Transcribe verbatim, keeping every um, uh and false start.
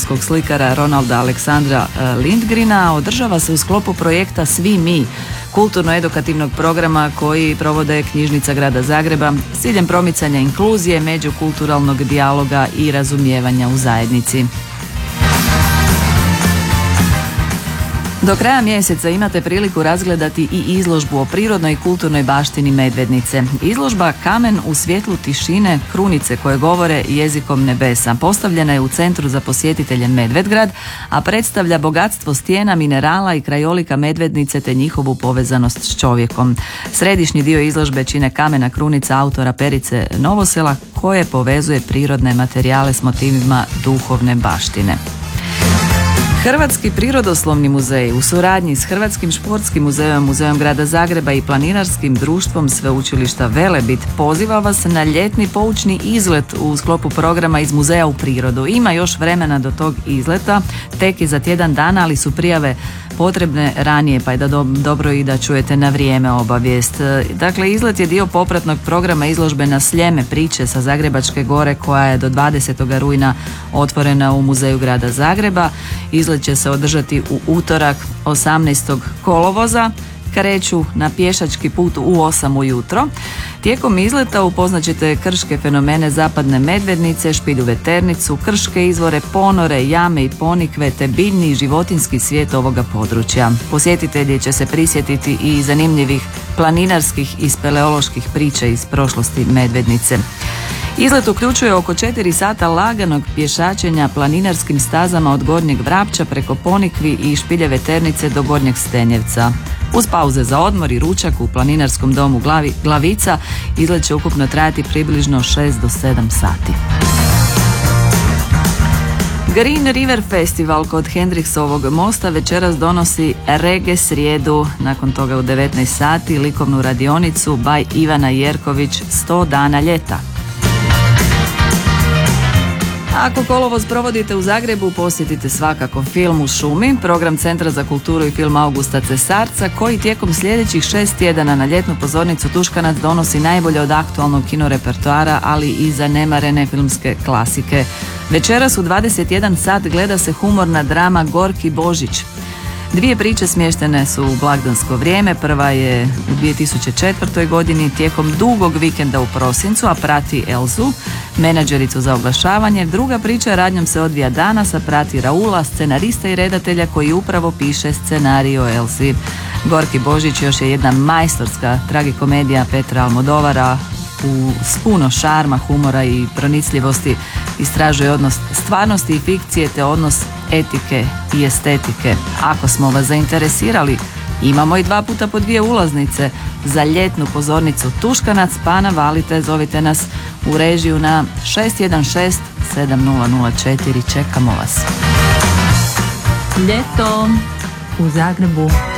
francuskog slikara Ronalda Aleksandra Lindgrena održava se u sklopu projekta Svi mi, kulturno-edukativnog programa koji provode Knjižnica Grada Zagreba s ciljem promicanja inkluzije, međukulturalnog dijaloga i razumijevanja u zajednici. Do kraja mjeseca imate priliku razgledati i izložbu o prirodnoj i kulturnoj baštini Medvednice. Izložba Kamen u svjetlu tišine, krunice koje govore jezikom nebesa postavljena je u Centru za posjetitelje Medvedgrad, a predstavlja bogatstvo stijena, minerala i krajolika Medvednice te njihovu povezanost s čovjekom. Središnji dio izložbe čine kamena krunica autora Perice Novosela koje povezuje prirodne materijale s motivima duhovne baštine. Hrvatski prirodoslovni muzej u suradnji s Hrvatskim športskim muzejom, Muzejom Grada Zagreba i Planinarskim društvom Sveučilišta Velebit poziva vas na ljetni poučni izlet u sklopu programa Iz muzeja u prirodu. Ima još vremena do tog izleta, tek je za tjedan dana, ali su prijave potrebne ranije, pa je da do, dobro i da čujete na vrijeme obavijest. Dakle, izlet je dio popratnog programa izložbe Na Sljeme priče sa Zagrebačke gore koja je do dvadesetog rujna otvorena u Muzeju Grada Zagreba. Izlet će se održati u utorak osamnaestog kolovoza. Kreću na pješački put u osam ujutro. Tijekom izleta upoznaćete krške fenomene zapadne Medvednice, Špilju Veternicu, krške izvore, ponore, jame i ponikve te biljni i životinski svijet ovoga područja. Posjetitelji će se prisjetiti i zanimljivih planinarskih i speleoloških priča iz prošlosti Medvednice. Izlet uključuje oko četiri sata laganog pješačenja planinarskim stazama od Gornjeg Vrapča preko Ponikvi i Špilje Veternice do Gornjeg Stenjevca. Uz pauze za odmor i ručak u planinarskom domu Glavi, Glavica izlet će ukupno trajati približno šest do sedam sati. Green River Festival kod Hendriksovog mosta večeras donosi Reggae srijedu, nakon toga u devetnaest sati likovnu radionicu by Ivana Jerković sto dana ljeta. Ako kolovoz provodite u Zagrebu, posjetite svakako Film u šumi, program Centra za kulturu i film Augusta Cesarca, koji tijekom sljedećih šest tjedana na ljetnu pozornicu Tuškanac donosi najbolje od aktualnog kino repertoara, ali i zanemarene filmske klasike. Večeras u dvadeset jedan sat gleda se humorna drama Gorki Božić. Dvije priče smještene su u blagdansko vrijeme. Prva je u dvije tisuće četvrtoj godini tijekom dugog vikenda u prosincu, a prati Elzu, menadžericu za oglašavanje. Druga priča radnjom se odvija danas, a prati Raula, scenarista i redatelja koji upravo piše scenarij o Elzi. Gorki Božić još je jedna majstorska tragikomedija Petra Almodovara. U s puno šarma, humora i pronicljivosti istražuje odnos stvarnosti i fikcije te odnos etike i estetike. Ako smo vas zainteresirali, imamo i dva puta po dvije ulaznice za ljetnu pozornicu Tuškanac, pa navalite, zovite nas u režiju na šest jedan šest sedam nula nula četiri. Čekamo vas. Ljeto u Zagrebu